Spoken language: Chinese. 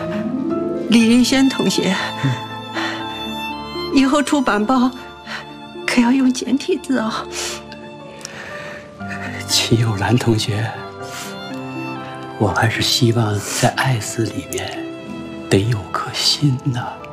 李林轩同学，以后出版报可要用简体字哦。 秦有兰同学，我还是希望在爱字里面得有颗心呐。